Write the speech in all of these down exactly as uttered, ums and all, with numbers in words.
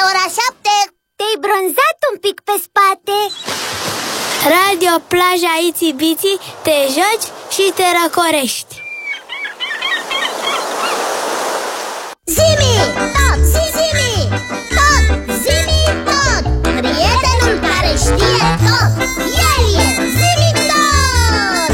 ora șapte. Te-ai bronzat un pic pe spate. Radio Plaja Itsy Bitsy, te joci și te răcorești. Zimi tot, zi-zimi tot, zimi tot. Prietenul care știe tot, el e Zimi tot.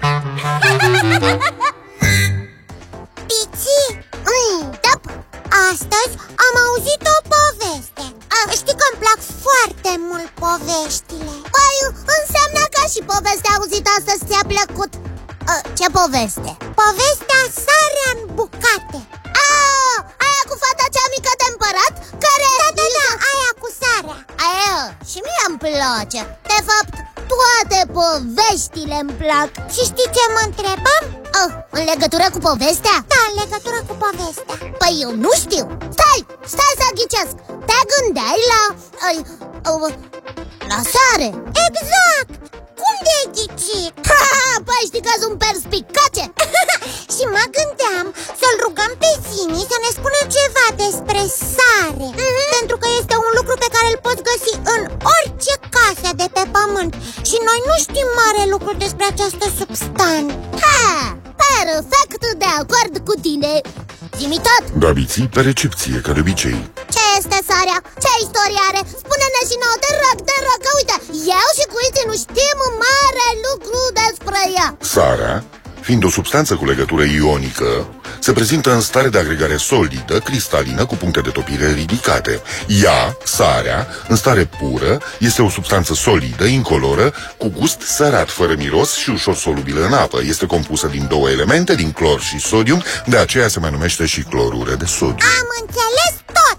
Bici, mm, da, astăzi am auzit o poveste. Știi că îmi plac foarte mult poveștile. Păi, înseamnă că și povestea auzită astăzi ți-a plăcut. A, ce poveste? Povestea Sarea în bucate. Ah, aia cu fata cea mică de împărat? Care... Da, da, da, aia cu sarea. Aia, și mie îmi place. De fapt, toate poveștile îmi plac. Și știi ce mă întrebam? Oh, în legătură cu povestea? Da, în legătură cu povestea. Păi eu nu știu. Stai, stai să ghicesc. Te gândeai la... Uh, la sare. Exact! Cum de-ai ghicit? Ha, păi știi că sunt perspicace. Și mă gândeam să-l rugăm pe Zimi să ne spună ceva despre sare. mm-hmm. Pentru că este un lucru pe care îl poți găsi în orice casă de pe pământ. Și noi nu știm mare lucru despre această substanță. Ha, perfect de acord cu tine. Zimi tot. Da, Biții, pe recepție, ca de obicei. Ce este sarea? Ce istorie are? Spune-ne și nouă, te rog, te rog, că uite, eu și cu Itsy nu știm mare lucru despre ea. Sarea, fiind o substanță cu legătură ionică, se prezintă în stare de agregare solidă, cristalină, cu puncte de topire ridicate. Ea, sarea, în stare pură, este o substanță solidă, incoloră, cu gust sărat, fără miros și ușor solubilă în apă. Este compusă din două elemente, din clor și sodium, de aceea se mai numește și clorură de sodiu. Am înțeles tot!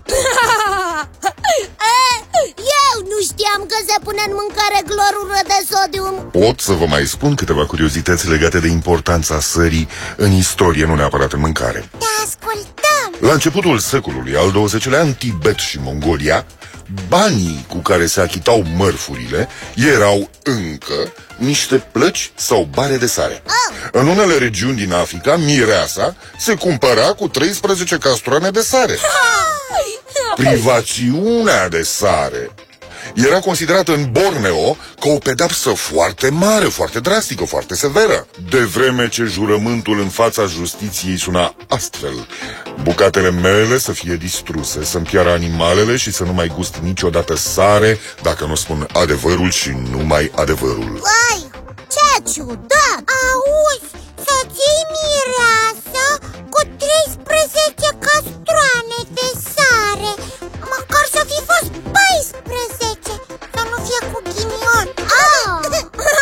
Eu nu știam că se pune în mâncare clorură de sodium. Pot să vă mai spun câteva curiozități legate de importanța sării în istorie, nu neapărat în mâncare. Te ascultăm! La începutul secolului al douăzecelea, în Tibet și Mongolia, banii cu care se achitau mărfurile erau încă niște plăci sau bare de sare. Oh. În unele regiuni din Africa, mireasa se cumpăra cu treisprezece castroane de sare. Privațiunea de sare era considerată în Borneo ca o pedapsă foarte mare, foarte drastică, foarte severă. De vreme ce jurământul în fața justiției suna astfel: bucatele mele să fie distruse, să-mi piară animalele și să nu mai gust niciodată sare dacă nu spun adevărul și numai adevărul. Vai, ce ciudat! Auzi, să-ți iei mireasă cu treisprezece castroane de sare. Măcar să fi fost paisprezece, să nu fie cu ghinion. Oh.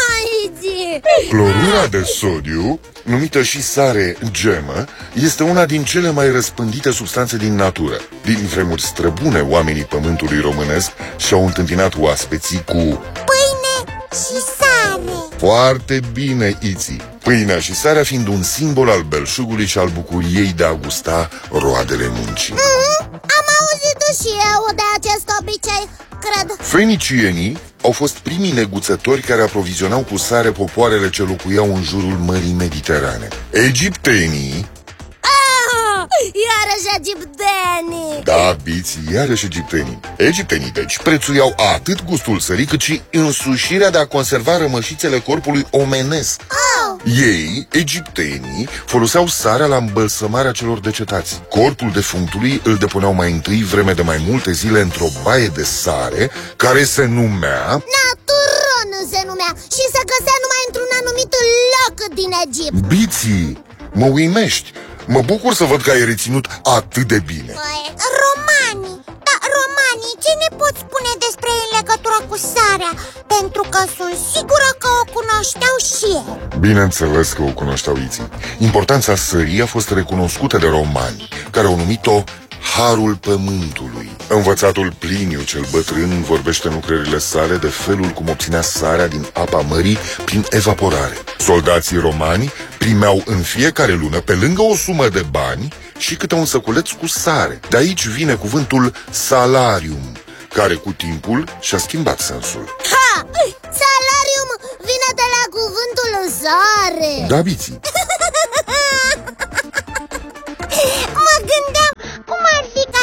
Clorura de sodiu, numită și sare gemă, este una din cele mai răspândite substanțe din natură. Din vremuri străbune, oamenii pământului românesc și-au întâmpinat oaspeții cu pâine și sare. Foarte bine, Itsy. Pâinea și sarea fiind un simbol al belșugului și al bucuriei de a gusta roadele muncii. mm-hmm. Am auzit și eu de acest obicei, cred. Fenicienii au fost primii neguțători care aprovizionau cu sare popoarele ce locuiau în jurul Mării Mediterane. Egiptenii... Ah, iarăși egiptenii! Da, Biți, iarăși egiptenii. Egiptenii, deci, prețuiau atât gustul sării, cât și însușirea de a conserva rămășițele corpului omenesc. Oh. Ei, egiptenii, foloseau sarea la îmbălsămarea celor decetați. Corpul defunctului îl depuneau mai întâi vreme de mai multe zile într-o baie de sare, care se numea... Naturon se numea și se găsea numai într-un anumit loc din Egipt. Biții, mă uimești. Mă bucur să văd că ai reținut atât de bine. Romanii, da, romanii, ce ne poți spune despre ei în legătură cu sarea? Pentru că sunt sigură că o cunoșteau și ei. Bineînțeles că o cunoșteau, Itsy. Importanța sării a fost recunoscută de romani, care au numit-o harul pământului. Învățatul Pliniu cel bătrân vorbește în lucrările sale de felul cum obținea sarea din apa mării prin evaporare. Soldații romani primeau în fiecare lună, pe lângă o sumă de bani, și câte un săculeț cu sare. De aici vine cuvântul salarium, care cu timpul și-a schimbat sensul. Ha! Salarium vine de la cuvântul sare. Da, Biții. Mă gândeam cum ar fi ca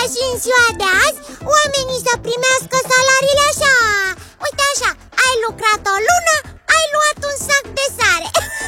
și în ziua de azi oamenii să primească salariile așa. Uite așa, ai lucrat o lună, ai luat un sac de sare.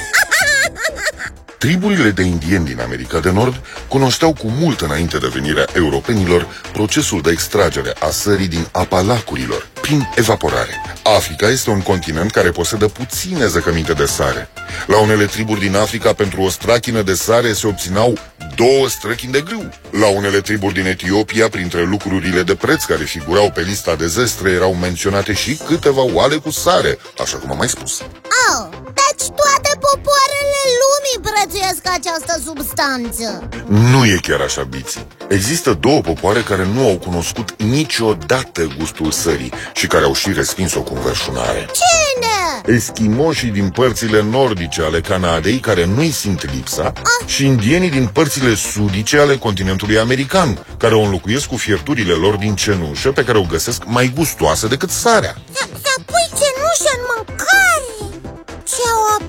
Triburile de indieni din America de Nord cunoșteau cu mult înainte de venirea europenilor procesul de extragere a sării din apa lacurilor, prin evaporare. Africa este un continent care posedă puține zăcăminte de sare. La unele triburi din Africa, pentru o strachină de sare se obținau două străchini de grâu. La unele triburi din Etiopia, printre lucrurile de preț care figurau pe lista de zestre, erau menționate și câteva oale cu sare, așa cum am mai spus. Oh, deci toate popoarele lumii prețuiesc această substanță. Nu e chiar așa, Biții. Există două popoare care nu au cunoscut niciodată gustul sării și care au și respins-o cu înverșunare. Cine? Eschimoșii din părțile nordice ale Canadei, care nu-i simt lipsa, Ah. și indienii din părțile sudice ale continentului american, care o înlocuiesc cu fierturile lor din cenușă, pe care o găsesc mai gustoasă decât sarea. Să pui cenușă în mâncare? Ce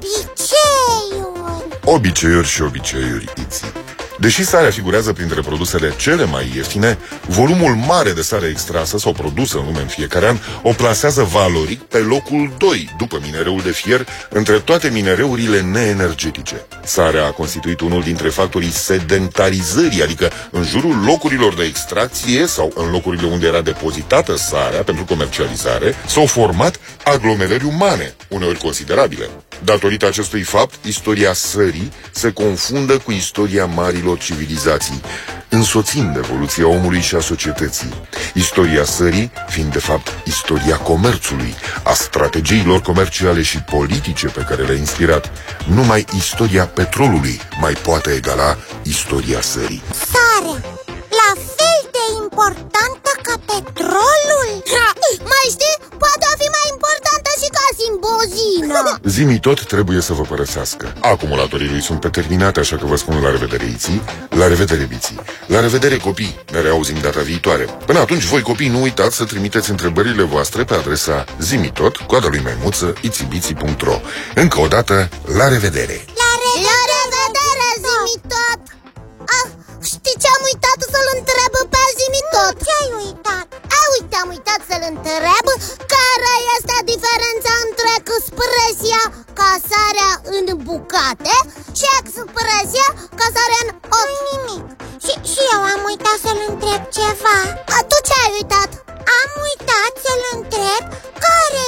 obiceiuri! Obiceiuri și obiceiuri, Iții. Deși sarea figurează printre produsele cele mai ieftine, volumul mare de sare extrasă sau produsă în lume în fiecare an o plasează valoric pe locul doi, după minereul de fier, între toate minereurile neenergetice. Sarea a constituit unul dintre factorii sedentarizării, adică în jurul locurilor de extracție sau în locurile unde era depozitată sarea pentru comercializare, s-au format aglomerări umane, uneori considerabile. Datorită acestui fapt, istoria sării se confundă cu istoria marilor civilizații, însoțind evoluția omului și a societății. Istoria sării fiind de fapt istoria comerțului, a strategiilor comerciale și politice pe care le-a inspirat. Numai istoria petrolului mai poate egala istoria sării. Sarea, la fel de importantă ca petrolul? Ha, mai știi? Poate fi mai importantă și ca simbozina. Zimii tot trebuie să vă părăsească. Acumulatorii lui sunt pe terminate, așa că vă spun la revedere, Iții. La revedere, Biții. La revedere, copii. Ne reauzim data viitoare. Până atunci, voi copii, nu uitați să trimiteți întrebările voastre pe adresa zimitot, coada lui maimuță, itibiții punct ro. Încă o dată, la revedere. La revedere, La revedere, Zimitot. Ah, știi ce am uitat să-l întreb pe Zimitot? Ce-ai uitat? A, uite, am uitat să-l întreb care este diferența între expresia casarea în bucate și expresia casarea în ochi. Nimic. Și, și eu am uitat să-l întreb ceva. A, tu ce ai uitat? Am uitat să-l